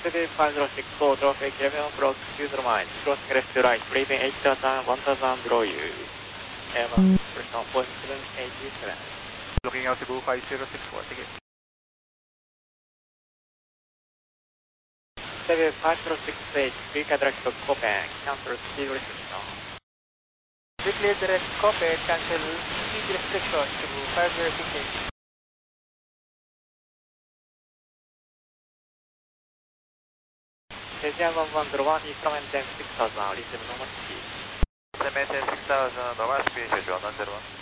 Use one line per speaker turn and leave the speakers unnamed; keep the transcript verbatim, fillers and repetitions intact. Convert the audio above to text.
City five zero six four, traffic eleven o'clock, two zero miles, crossing left to right, leaving eight thousand, one thousand below you. Airbus, press one point seven eight seven.
Looking out to go five zero six four, ticket.
City five zero six eight, clear direct to Copenhagen, cancel speed restriction.
Clear direct Copenhagen, cancel speed restriction to five zero six eight.
Asia one one zero one, East maintain six thousand, receive normal speed.
Maintain six thousand, normal speed, Jeju one one zero one.